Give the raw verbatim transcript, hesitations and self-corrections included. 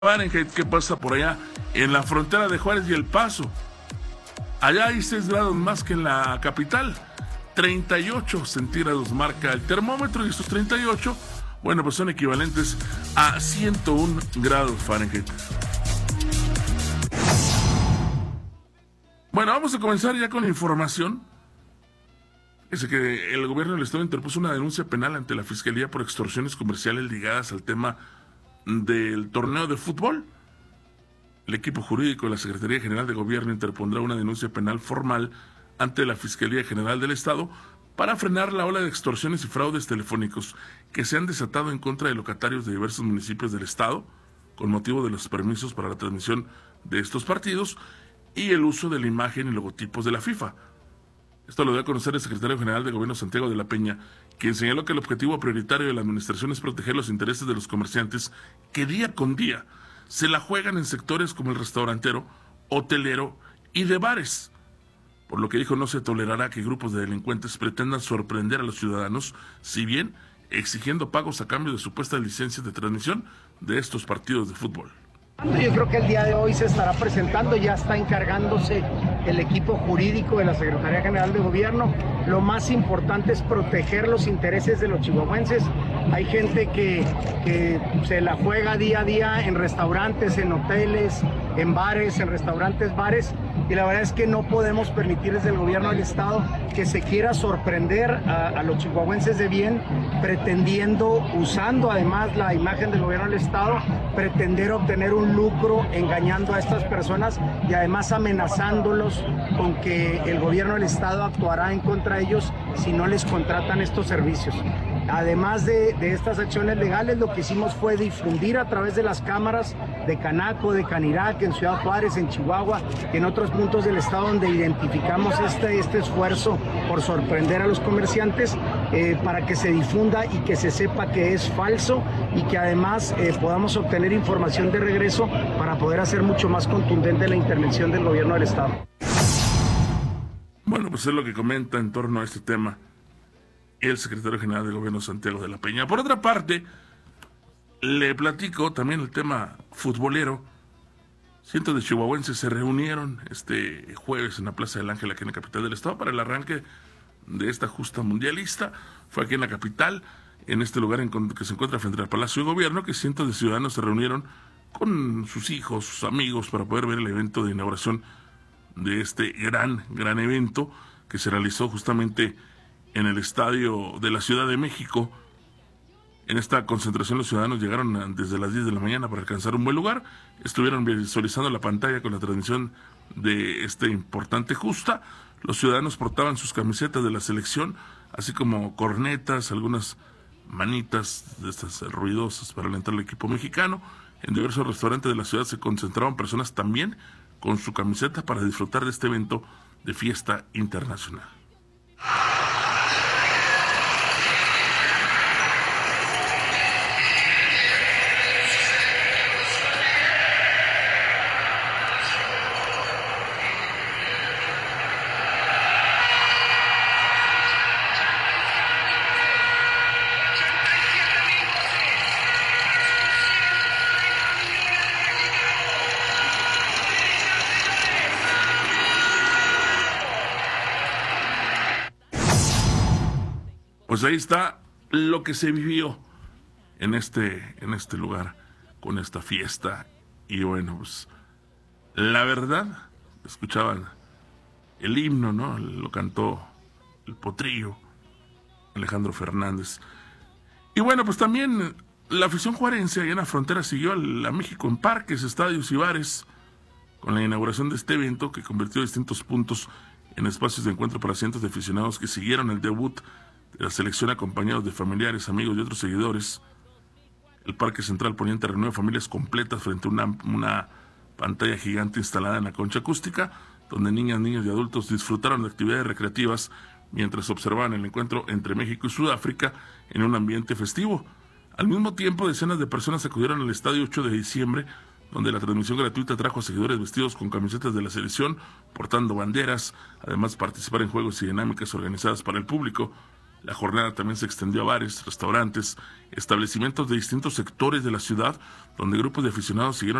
Fahrenheit, ¿qué pasa por allá? En la frontera de Juárez y El Paso. Allá hay seis grados más que en la capital. treinta y ocho centígrados marca el termómetro, y estos treinta y ocho, bueno, pues son equivalentes a ciento uno grados Fahrenheit. Bueno, vamos a comenzar ya con la información. Es que el gobierno del estado interpuso una denuncia penal ante la Fiscalía por extorsiones comerciales ligadas al tema del torneo de fútbol. El equipo jurídico de la Secretaría General de Gobierno interpondrá una denuncia penal formal ante la Fiscalía General del Estado para frenar la ola de extorsiones y fraudes telefónicos que se han desatado en contra de locatarios de diversos municipios del estado con motivo de los permisos para la transmisión de estos partidos y el uso de la imagen y logotipos de la FIFA. Esto lo dio a conocer el secretario general de Gobierno, Santiago de la Peña, quien señaló que el objetivo prioritario de la administración es proteger los intereses de los comerciantes que día con día se la juegan en sectores como el restaurantero, hotelero y de bares. Por lo que dijo, no se tolerará que grupos de delincuentes pretendan sorprender a los ciudadanos, si bien exigiendo pagos a cambio de supuestas licencias de transmisión de estos partidos de fútbol. Yo creo que el día de hoy se estará presentando, ya está encargándose el equipo jurídico de la Secretaría General de Gobierno. Lo más importante es proteger los intereses de los chihuahuenses. Hay gente que, que se la juega día a día en restaurantes, en hoteles, en bares, en restaurantes, bares, y la verdad es que no podemos permitir desde el gobierno del estado que se quiera sorprender a, a los chihuahuenses de bien, pretendiendo, usando además la imagen del gobierno del estado, pretender obtener un lucro engañando a estas personas y además amenazándolos con que el gobierno del estado actuará en contra de ellos si no les contratan estos servicios. Además de, de estas acciones legales, lo que hicimos fue difundir a través de las cámaras de Canaco, de Canirac, en Ciudad Juárez, en Chihuahua, y en otros puntos del estado donde identificamos este, este esfuerzo por sorprender a los comerciantes, eh, para que se difunda y que se sepa que es falso y que además eh, podamos obtener información de regreso para poder hacer mucho más contundente la intervención del gobierno del estado. Bueno, pues es lo que comenta en torno a este tema el secretario general de Gobierno, Santiago de la Peña. Por otra parte, le platico también el tema futbolero. Cientos de chihuahuenses se reunieron este jueves en la Plaza del Ángel, aquí en la capital del estado, para el arranque de esta justa mundialista. Fue aquí en la capital, en este lugar en que se encuentra frente al Palacio de Gobierno, que cientos de ciudadanos se reunieron con sus hijos, sus amigos, para poder ver el evento de inauguración de este gran, gran evento que se realizó justamente en el estadio de la Ciudad de México. En esta concentración los ciudadanos llegaron desde las diez de la mañana para alcanzar un buen lugar. Estuvieron visualizando la pantalla con la transmisión de este importante justa. Los ciudadanos portaban sus camisetas de la selección, así como cornetas, algunas manitas de estas ruidosas para alentar al equipo mexicano. En diversos restaurantes de la ciudad se concentraban personas también con su camiseta para disfrutar de este evento de fiesta internacional. Pues ahí está lo que se vivió en este, en este lugar, con esta fiesta. Y bueno, pues la verdad, escuchaban el himno, ¿no? Lo cantó el potrillo, Alejandro Fernández. Y bueno, pues también la afición juarense allá en la frontera siguió a la México en parques, estadios y bares, con la inauguración de este evento que convirtió distintos puntos en espacios de encuentro para cientos de aficionados que siguieron el debut de la selección acompañados de familiares, amigos y otros seguidores. El Parque Central Poniente reunió a familias completas frente a una, una pantalla gigante instalada en la concha acústica, donde niñas, niños y adultos disfrutaron de actividades recreativas mientras observaban el encuentro entre México y Sudáfrica en un ambiente festivo. Al mismo tiempo, decenas de personas acudieron al estadio ocho de diciembre, donde la transmisión gratuita trajo a seguidores vestidos con camisetas de la selección, portando banderas, además participar en juegos y dinámicas organizadas para el público. La jornada también se extendió a bares, restaurantes, establecimientos de distintos sectores de la ciudad, donde grupos de aficionados siguieron